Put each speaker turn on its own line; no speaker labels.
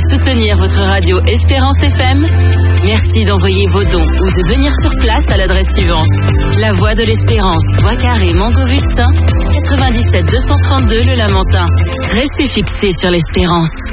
soutenir votre radio Espérance FM? Merci d'envoyer vos dons ou de venir sur place à l'adresse suivante. La Voie de l'Espérance, Bois Carré, Montgau-Justin, 97 232 Le Lamentin. Restez fixés sur l'Espérance.